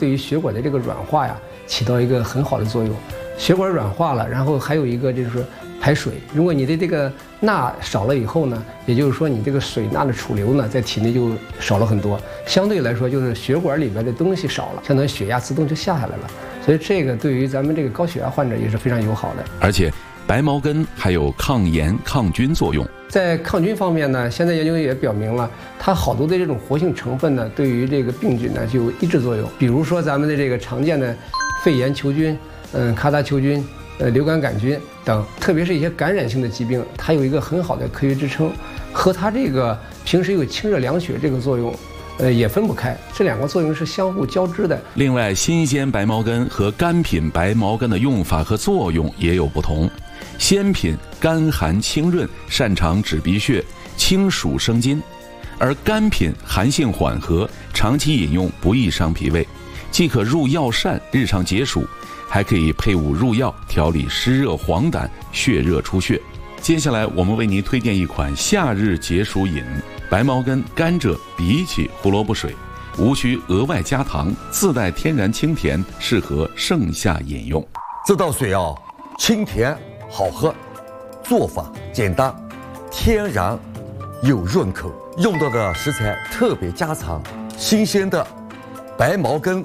对于血管的这个软化呀，起到一个很好的作用。血管软化了，然后还有一个就是排水。如果你的这个钠少了以后呢，也就是说你这个水钠的储留呢，在体内就少了很多。相对来说，就是血管里边的东西少了，相当于血压自动就下来了。所以这个对于咱们这个高血压患者也是非常友好的。 而且白茅根还有抗炎抗菌作用。 在抗菌方面呢，现在研究也表明了，它好多的这种活性成分呢，对于这个病菌呢就有抑制作用。比如说咱们的这个常见的肺炎球菌、卡达球菌、流感杆菌等，特别是一些感染性的疾病，它有一个很好的科学支撑，和它这个平时有清热凉血这个作用，也分不开，这两个作用是相互交织的。 另外，新鲜白茅根和干品白茅根的用法和作用也有不同。鲜品甘寒清润，擅长止鼻血、清暑生津；而干品寒性缓和，长期饮用不易伤脾胃，既可入药膳，日常解暑，还可以配伍入药，调理湿热黄疸、血热出血。接下来我们为您推荐一款夏日解暑饮——白茅根甘蔗荸荠胡萝卜水，无需额外加糖，自带天然清甜，适合盛夏饮用。 这道水啊，清甜好喝，做法简单，天然又润口，用到的食材特别家常，新鲜的白茅根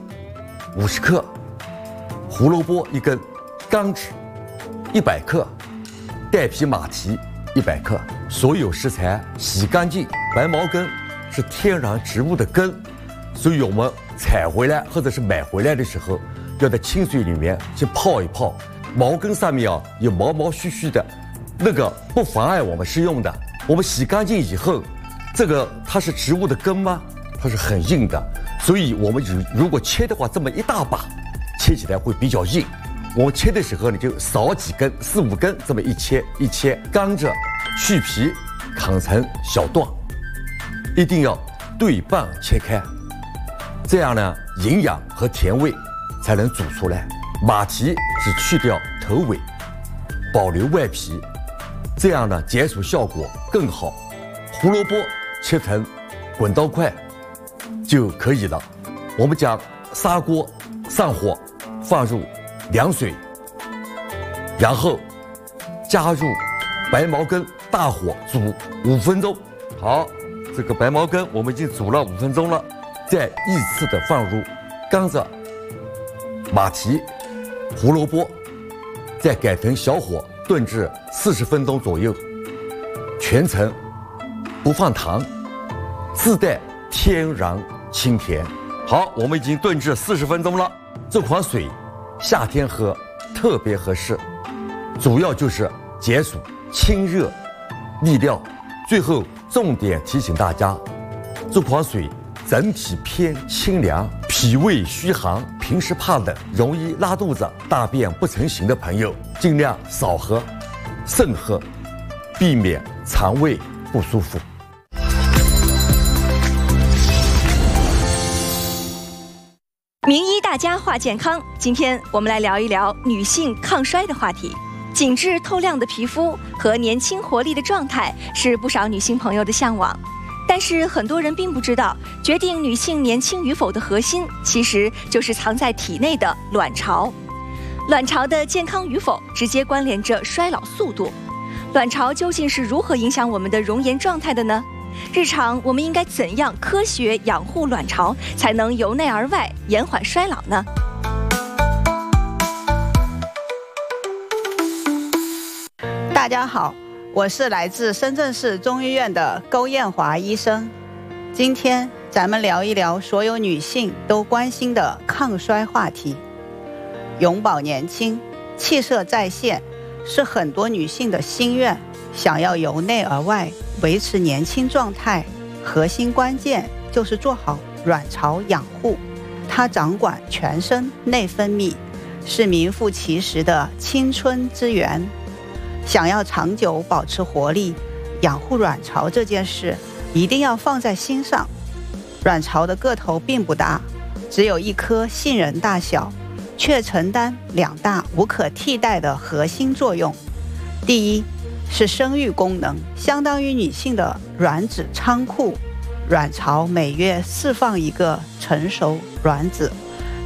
50克，胡萝卜1根，甘蔗100克，带皮马蹄100克。所有食材洗干净，白茅根是天然植物的根，所以我们采回来或者是买回来的时候，要在清水里面去泡一泡。茅根上面啊有毛毛须须的，那个不妨碍我们食用的。我们洗干净以后，这个它是植物的根吗？它是很硬的，所以我们如果切的话，这么一大把，切起来会比较硬。我们切的时候呢，就少几根，4、5根，这么一切。甘蔗去皮，砍成小段，一定要对半切开，这样呢，营养和甜味才能煮出来。马蹄只去掉头尾，保留外皮，这样呢解暑效果更好。胡萝卜切成滚刀块就可以了。我们将砂锅上火，放入凉水，然后加入白茅根，大火煮5分钟。好，这个白茅根我们已经煮了5分钟了，再依次的放入甘蔗、马蹄、胡萝卜，再改成小火炖至40分钟左右，全程不放糖，自带天然清甜。好，我们已经炖至40分钟了。这款水夏天喝特别合适，主要就是解暑、清热、利尿。最后重点提醒大家，这款水整体偏清凉，脾胃虚寒，平时怕冷、容易拉肚子、大便不成形的朋友，尽量少喝，慎喝，避免肠胃不舒服。 名医大家话健康，今天我们来聊一聊女性抗衰的话题。紧致透亮的皮肤和年轻活力的状态是不少女性朋友的向往，但是很多人并不知道，决定女性年轻与否的核心，其实就是藏在体内的卵巢。卵巢的健康与否直接关联着衰老速度。卵巢究竟是如何影响我们的容颜状态的呢？日常我们应该怎样科学养护卵巢，才能由内而外延缓衰老呢？ 大家好，我是来自深圳市中医院的勾艳华医生。今天咱们聊一聊所有女性都关心的抗衰话题。永葆年轻，气色再现，是很多女性的心愿。想要由内而外维持年轻状态，核心关键就是做好卵巢养护。它掌管全身内分泌，是名副其实的青春之源。想要长久保持活力，养护卵巢这件事一定要放在心上。卵巢的个头并不大，只有1颗杏仁大小，却承担2大无可替代的核心作用。第一是生育功能，相当于女性的卵子仓库。卵巢每月释放1个成熟卵子，